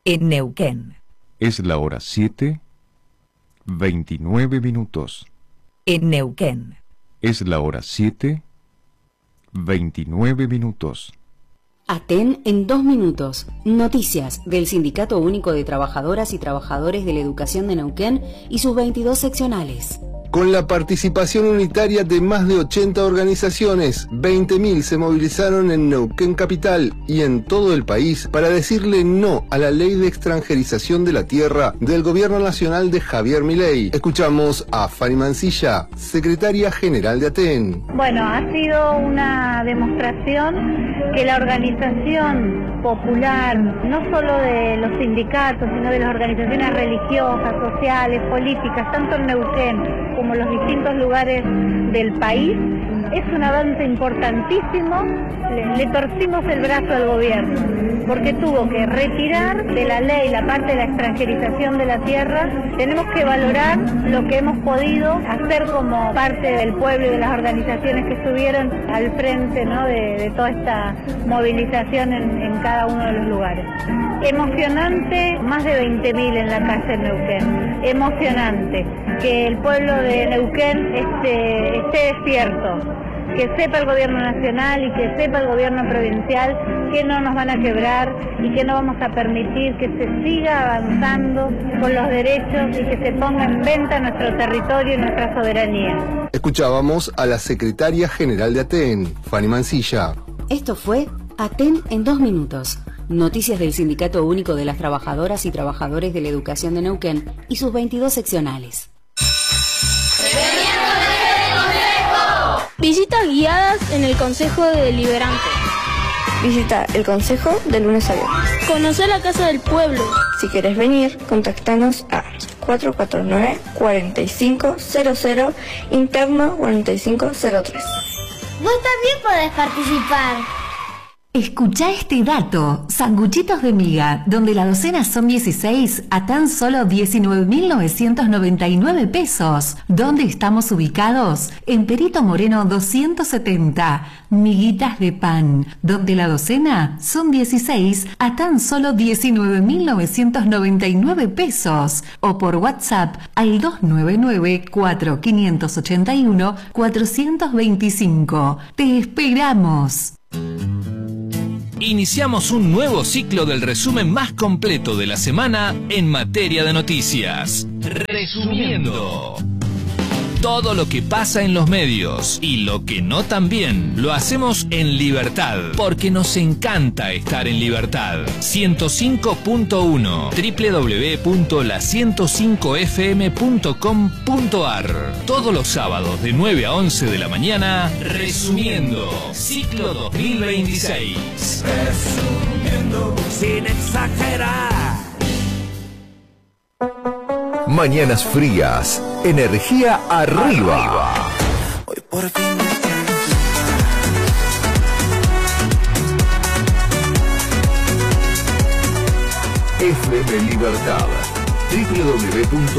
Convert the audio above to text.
en Neuquén. Es la hora 7:29. En Neuquén. Es la hora 7:29. Aten en 2 minutos. Noticias del Sindicato Único de Trabajadoras y Trabajadores de la Educación de Neuquén y sus 22 seccionales. Con la participación unitaria de más de 80 organizaciones, 20.000 se movilizaron en Neuquén Capital y en todo el país para decirle no a la ley de extranjerización de la tierra del gobierno nacional de Javier Milei. Escuchamos a Fanny Mancilla, secretaria general de Aten. Bueno, ha sido una demostración que la organización popular, no solo de los sindicatos, sino de las organizaciones religiosas, sociales, políticas, tanto en Neuquén como los distintos lugares del país, es un avance importantísimo. Le torcimos el brazo al gobierno, porque tuvo que retirar de la ley la parte de la extranjerización de la tierra. Tenemos que valorar lo que hemos podido hacer como parte del pueblo y de las organizaciones que estuvieron al frente, ¿no?, de toda esta movilización en cada uno de los lugares. Emocionante, más de 20.000 en la calle en Neuquén. Emocionante que el pueblo de Neuquén esté despierto, que sepa el gobierno nacional y que sepa el gobierno provincial que no nos van a quebrar y que no vamos a permitir que se siga avanzando con los derechos y que se ponga en venta nuestro territorio y nuestra soberanía. Escuchábamos a la secretaria general de Aten, Fanny Mancilla. Esto fue Aten en 2 minutos. Noticias del Sindicato Único de las Trabajadoras y Trabajadores de la Educación de Neuquén y sus 22 seccionales. Visitas guiadas en el Consejo Deliberante. Visita el Consejo de lunes a viernes. Conocer la Casa del Pueblo. Si querés venir, contactanos a 449-4500, interno 4503. Vos también podés participar. Escuchá este dato. Sanguchitos de miga, donde la docena son 16 a tan solo 19.999 pesos. ¿Dónde estamos ubicados? En Perito Moreno 270. Miguitas de pan, donde la docena son 16 a tan solo 19.999 pesos. O por WhatsApp al 299-4581-425. ¡Te esperamos! Iniciamos un nuevo ciclo del resumen más completo de la semana en materia de noticias. Resumiendo. Todo lo que pasa en los medios y lo que no también lo hacemos en libertad, porque nos encanta estar en libertad. 105.1 www.la105fm.com.ar. Todos los sábados de 9 a 11 de la mañana, Resumiendo, ciclo 2026. Resumiendo sin exagerar. Mañanas frías, energía arriba. Hoy por fin FM Libertad. www.